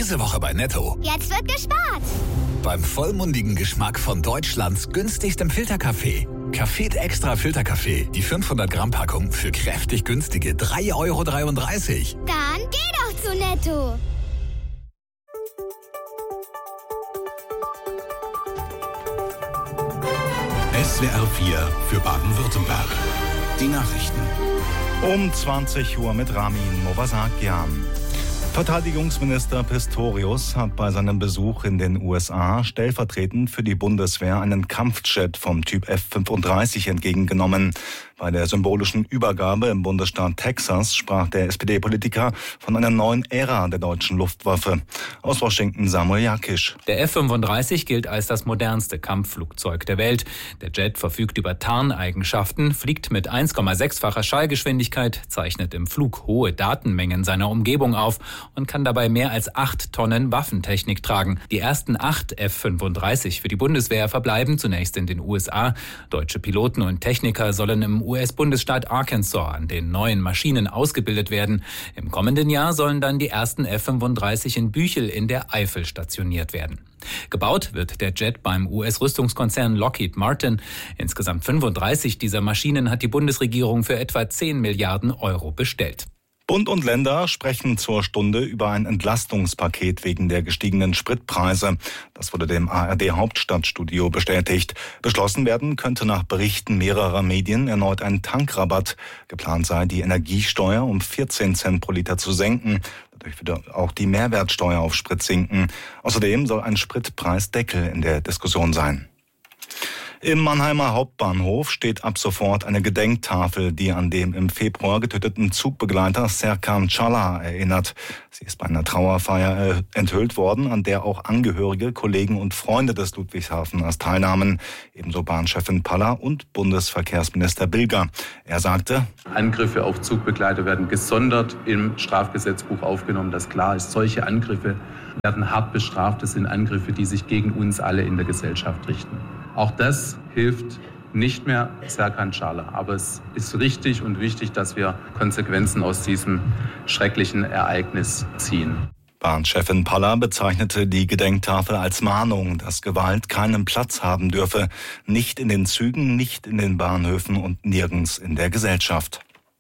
Diese Woche bei Netto. Jetzt wird gespart. Beim vollmundigen Geschmack von Deutschlands günstigstem Filterkaffee. Café Extra Filterkaffee. Die 500 Gramm Packung für kräftig günstige 3,33 Euro. Dann geh doch zu Netto. SWR 4 für Baden-Württemberg. Die Nachrichten. Um 20 Uhr mit Ramin Movasakian. Verteidigungsminister Pistorius hat bei seinem Besuch in den USA stellvertretend für die Bundeswehr einen Kampfjet vom Typ F-35 entgegengenommen. Bei der symbolischen Übergabe im Bundesstaat Texas sprach der SPD-Politiker von einer neuen Ära der deutschen Luftwaffe. Aus Washington Samuel Jakisch. Der F-35 gilt als das modernste Kampfflugzeug der Welt. Der Jet verfügt über Tarneigenschaften, fliegt mit 1,6-facher Schallgeschwindigkeit, zeichnet im Flug hohe Datenmengen seiner Umgebung auf und kann dabei mehr als 8 Tonnen Waffentechnik tragen. Die ersten 8 F-35 für die Bundeswehr verbleiben zunächst in den USA. Deutsche Piloten und Techniker sollen im US-Bundesstaat Arkansas an den neuen Maschinen ausgebildet werden. Im kommenden Jahr sollen dann die ersten F-35 in Büchel in der Eifel stationiert werden. Gebaut wird der Jet beim US-Rüstungskonzern Lockheed Martin. Insgesamt 35 dieser Maschinen hat die Bundesregierung für etwa 10 Milliarden Euro bestellt. Bund und Länder sprechen zur Stunde über ein Entlastungspaket wegen der gestiegenen Spritpreise. Das wurde dem ARD-Hauptstadtstudio bestätigt. Beschlossen werden könnte nach Berichten mehrerer Medien erneut ein Tankrabatt. Geplant sei, die Energiesteuer um 14 Cent pro Liter zu senken. Dadurch würde auch die Mehrwertsteuer auf Sprit sinken. Außerdem soll ein Spritpreisdeckel in der Diskussion sein. Im Mannheimer Hauptbahnhof steht ab sofort eine Gedenktafel, die an den im Februar getöteten Zugbegleiter Serkan Çağlar erinnert. Sie ist bei einer Trauerfeier enthüllt worden, an der auch Angehörige, Kollegen und Freunde des Ludwigshafeners teilnahmen. Ebenso Bahnchefin Paller und Bundesverkehrsminister Bilger. Er sagte: Angriffe auf Zugbegleiter werden gesondert im Strafgesetzbuch aufgenommen, dass klar ist, solche Angriffe werden hart bestraft. Das sind Angriffe, die sich gegen uns alle in der Gesellschaft richten. Auch das hilft nicht mehr Serkan Çağlar. Aber es ist richtig und wichtig, dass wir Konsequenzen aus diesem schrecklichen Ereignis ziehen. Bahnchefin Paller bezeichnete die Gedenktafel als Mahnung, dass Gewalt keinen Platz haben dürfe. Nicht in den Zügen, nicht in den Bahnhöfen und nirgends in der Gesellschaft.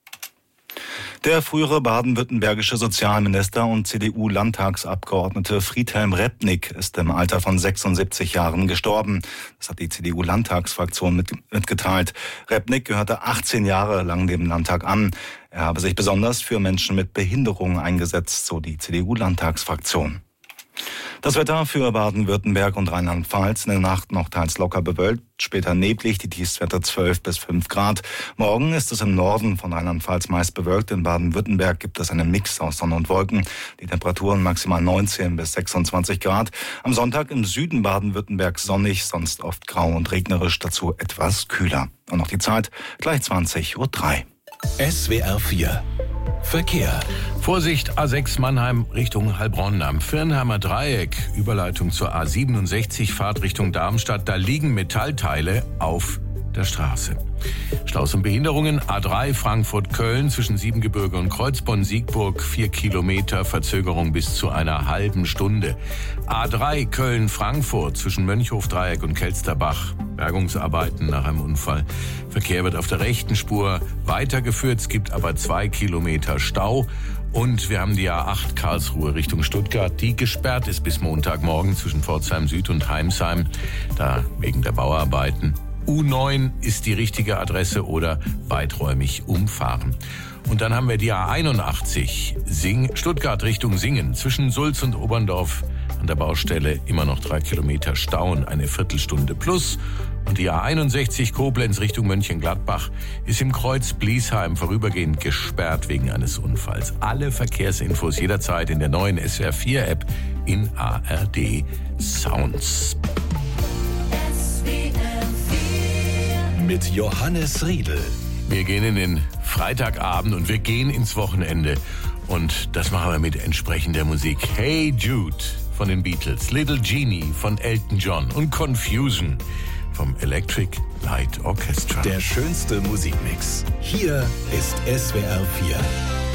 Der frühere baden-württembergische Sozialminister und CDU-Landtagsabgeordnete Friedhelm Repnick ist im Alter von 76 Jahren gestorben. Das hat die CDU-Landtagsfraktion mitgeteilt. Repnick gehörte 18 Jahre lang dem Landtag an. Er habe sich besonders für Menschen mit Behinderungen eingesetzt, so die CDU-Landtagsfraktion. Das Wetter für Baden-Württemberg und Rheinland-Pfalz: in der Nacht noch teils locker bewölkt, später neblig, die Tiefstwerte 12 bis 5 Grad. Morgen ist es im Norden von Rheinland-Pfalz meist bewölkt. In Baden-Württemberg gibt es einen Mix aus Sonne und Wolken. Die Temperaturen maximal 19 bis 26 Grad. Am Sonntag im Süden Baden-Württemberg sonnig, sonst oft grau und regnerisch, dazu etwas kühler. Und noch die Zeit, gleich 20:03 Uhr. SWR 4 Verkehr. Vorsicht, A6 Mannheim Richtung Heilbronn am Firnheimer Dreieck. Überleitung zur A67, Fahrt Richtung Darmstadt. Da liegen Metallteile auf der Straße. Staus und Behinderungen: A3 Frankfurt-Köln zwischen Siebengebirge und Kreuzbonn-Siegburg 4 Kilometer, Verzögerung bis zu einer halben Stunde. A3 Köln-Frankfurt zwischen Mönchhof-Dreieck und Kelsterbach. Bergungsarbeiten nach einem Unfall. Verkehr wird auf der rechten Spur weitergeführt, es gibt aber 2 Kilometer Stau. Und wir haben die A8 Karlsruhe Richtung Stuttgart, die gesperrt ist bis Montagmorgen zwischen Pforzheim Süd und Heimsheim, da wegen der Bauarbeiten. U9 ist die richtige Adresse oder weiträumig umfahren. Und dann haben wir die A81 Stuttgart Richtung Singen zwischen Sulz und Oberndorf an der Baustelle immer noch 3 Kilometer Stau und eine Viertelstunde plus. Und die A61 Koblenz Richtung Mönchengladbach ist im Kreuz Bliesheim vorübergehend gesperrt wegen eines Unfalls. Alle Verkehrsinfos jederzeit in der neuen SWR 4 App in ARD Sounds. Mit Johannes Riedl. Wir gehen in den Freitagabend und wir gehen ins Wochenende. Und das machen wir mit entsprechender Musik. Hey Jude von den Beatles, Little Genie von Elton John und Confusion vom Electric Light Orchestra. Der schönste Musikmix. Hier ist SWR 4.